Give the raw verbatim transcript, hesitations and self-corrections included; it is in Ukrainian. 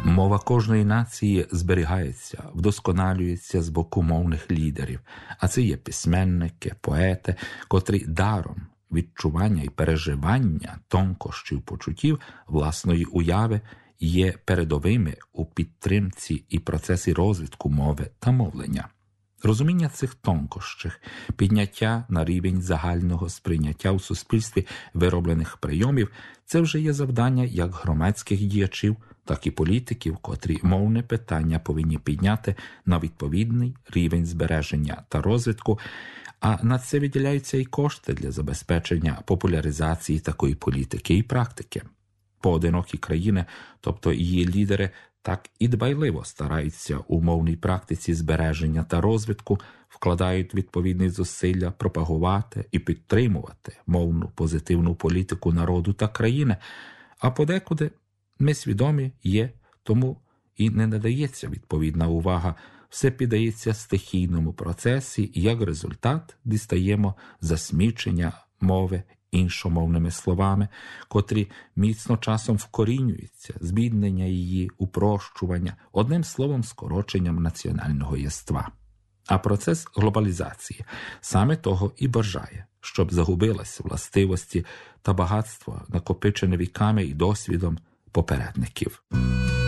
Мова кожної нації зберігається, вдосконалюється з боку мовних лідерів, а це є письменники, поети, котрі даром відчування і переживання тонкощів почуттів власної уяви є передовими у підтримці і процесі розвитку мови та мовлення. Розуміння цих тонкощів, підняття на рівень загального сприйняття у суспільстві вироблених прийомів – це вже є завдання як громадських діячів, так і політиків, котрі мовне питання повинні підняти на відповідний рівень збереження та розвитку, а на це виділяються і кошти для забезпечення популяризації такої політики і практики. Поодинокі країни, тобто її лідери, так і дбайливо стараються у мовній практиці збереження та розвитку, вкладають відповідні зусилля пропагувати і підтримувати мовну позитивну політику народу та країни, а подекуди ми свідомі є, тому і не надається відповідна увага, все піддається стихійному процесі, і як результат дістаємо засмічення мови іншомовними словами, котрі міцно часом вкорінюються, збіднення її, упрощування, одним словом скороченням національного єства. А процес глобалізації саме того і бажає, щоб загубились властивості та багатство, накопичене віками і досвідом попередників.